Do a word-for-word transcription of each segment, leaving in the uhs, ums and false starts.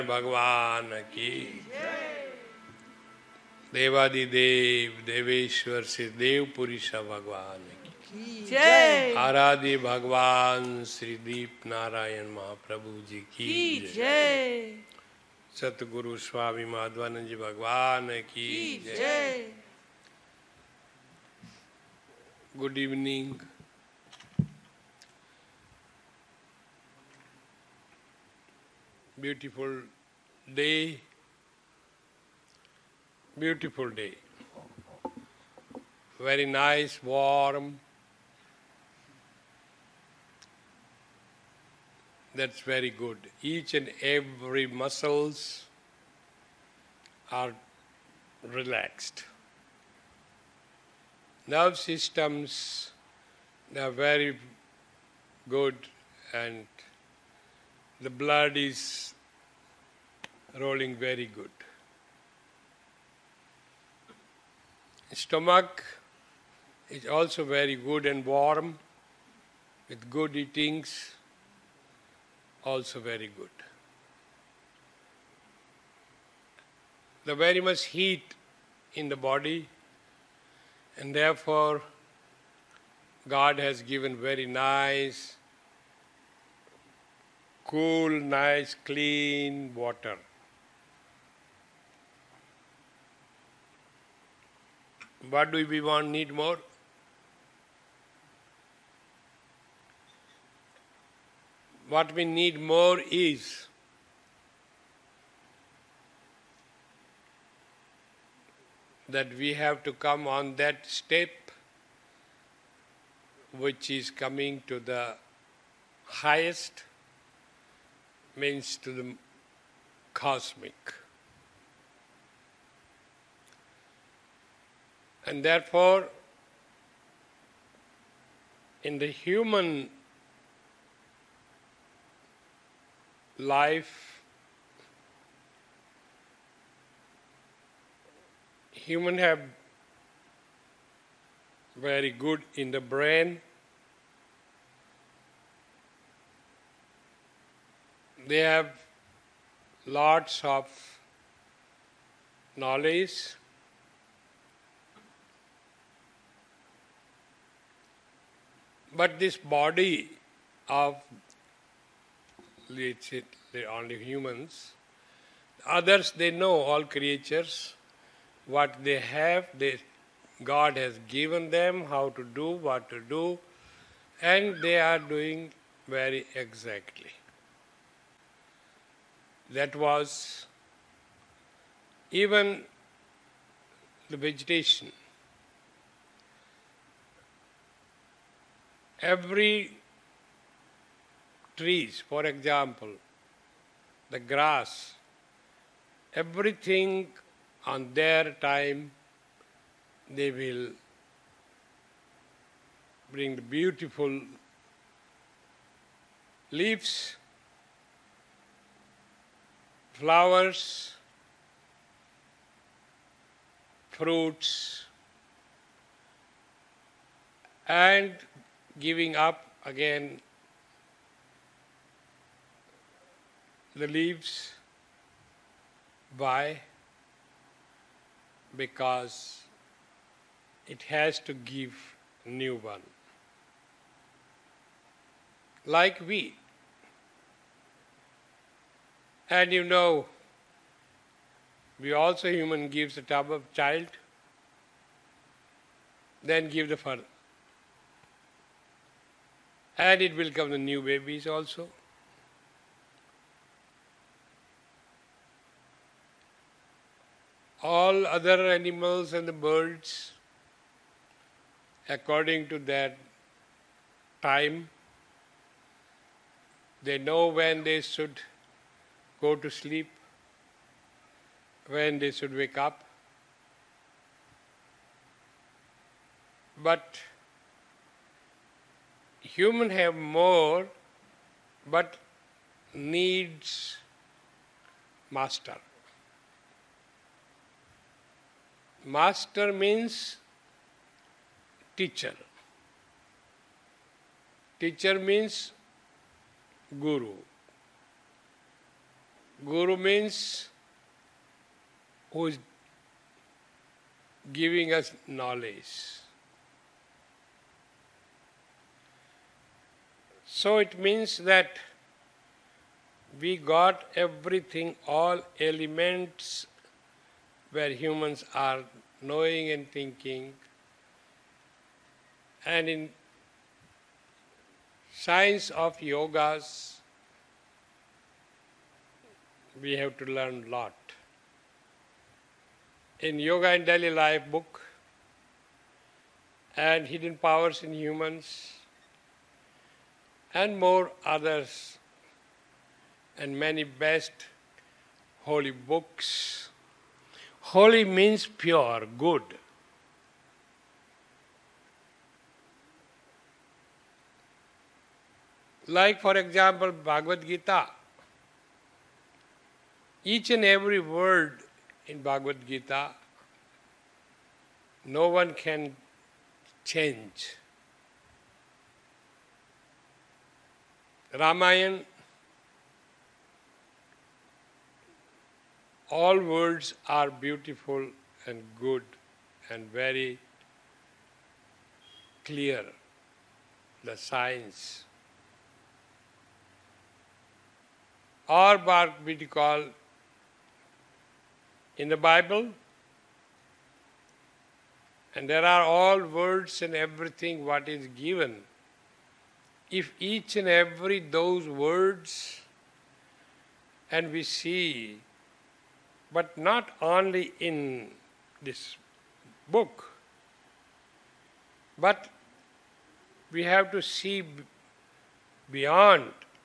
भगवान की देवादिदेव देवेश्वर श्री देवपुरुष भगवान की जय। आराध्य भगवान श्री दीप नारायण महाप्रभु जी की जय। सतगुरु स्वामी माधवानंद जी भगवान की जय। Good evening. Beautiful day, beautiful day, very nice, warm, that's very good. Each and every muscles are relaxed. Nerve systems, they are very good, and the blood is rolling very good. Stomach is also very good and warm, with good eatings, also very good. The very much heat in the body, and therefore God has given very nice, cool, nice, clean water. What do we want, need more? What we need more is that we have to come on that step which is coming to the highest, means to the cosmic. And therefore, in the human life, human have very good in the brain. They have lots of knowledge. But this body of, let's say, only humans, others they know, all creatures, what they have, they, God has given them how to do, what to do, and they are doing very exactly. That was even the vegetation. Every trees, for example, the grass, everything on their time they will bring the beautiful leaves, flowers, fruits, and giving up again the leaves. Why? Because it has to give new one. Like we. And you know, we also human gives a tub of child, then give the fur. And it will come the new babies also. All other animals and the birds, according to that time, they know when they should go to sleep, when they should wake up. But human have more, but needs master. Master means teacher. Teacher means guru. Guru means who is giving us knowledge. So it means that we got everything, all elements where humans are knowing and thinking. And in science of yogas, we have to learn a lot. In Yoga in Daily Life book and Hidden Powers in Humans and more others and many best holy books. Holy means pure, good. Like for example, Bhagavad Gita. Each and every word in Bhagavad Gita, no one can change. Ramayana, all words are beautiful and good and very clear, the science. Or what we call in the Bible, and there are all words and everything what is given. If each and every those words, and we see, but not only in this book, but we have to see beyond.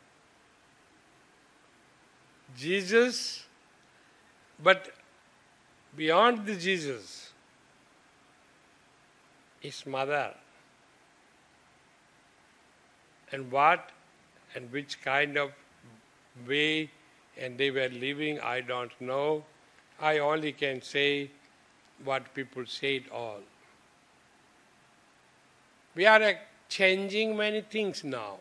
Jesus, but beyond the Jesus, his mother, and what and which kind of way and they were living, I don't know. I only can say what people say it all. We are uh, changing many things now.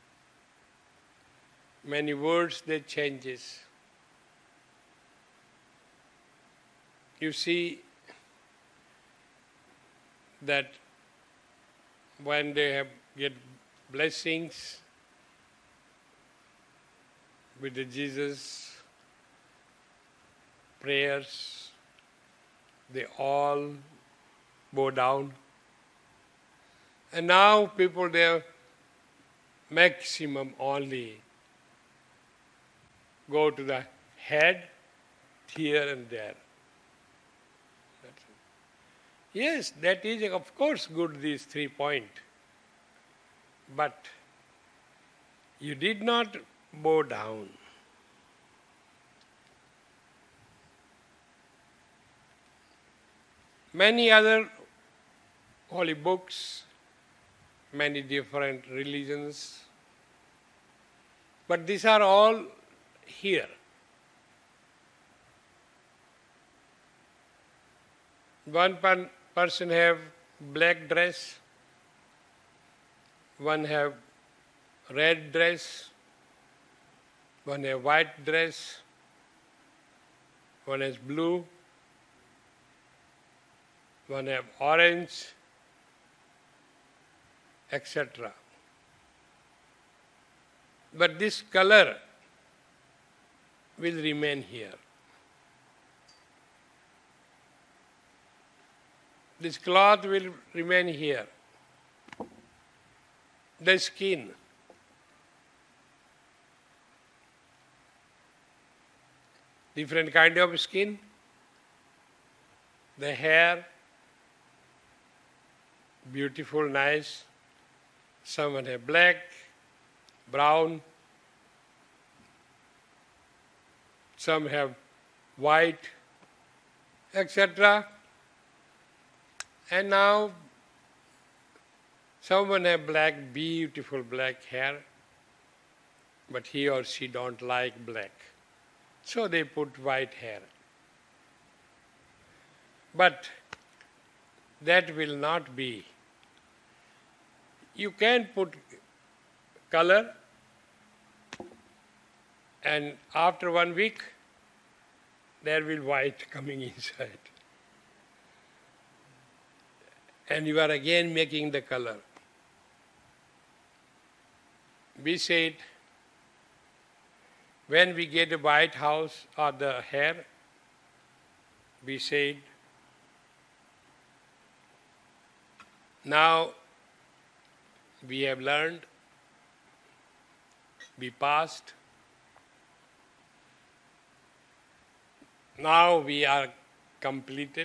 Many words they changes. You see that when they have get blessings with the Jesus prayers, they all bow down. And now people they have maximum only go to the head, here and there. That's it. Yes, that is of course good, these three points. But you did not bow down. Many other holy books, many different religions, but these are all here. One per- person have black dress, one have red dress, one have white dress, one has blue, one have orange, et cetera. But this color will remain here. This cloth will remain here. The skin. Different kind of skin. The hair, beautiful, nice. Some have black, brown. Some have white, et cetera. And now someone have black, beautiful black hair, but he or she don't like black. So they put white hair. But that will not be. You can put color, And after one week, there will be white coming inside. And you are again making the color. We said, when we get a white house or the hair, we said, now we have learned, we passed, now we are completed,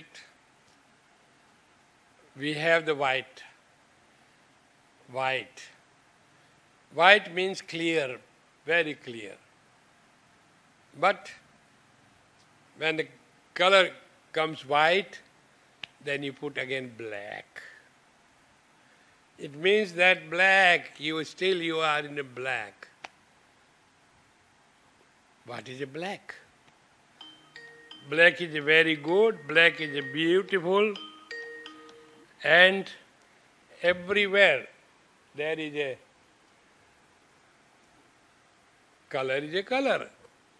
we have the white. White. White means clear, very clear. But when the color comes white, then you put again black. It means that black, you still you are in a black. What is a black? Black is a very good, black is a beautiful, and everywhere there is a color is a color.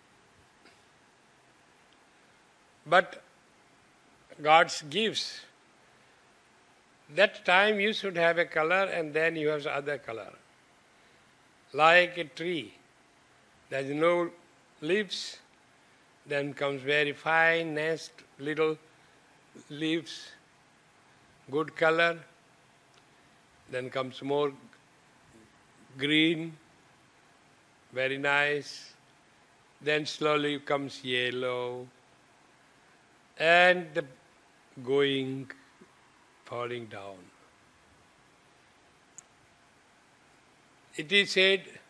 But God's gives. That time you should have a color and then you have other color. Like a tree. There is no leaves, then comes very fine, nice little leaves, good color, then comes more green, very nice, then slowly comes yellow, and the going, falling down. It is said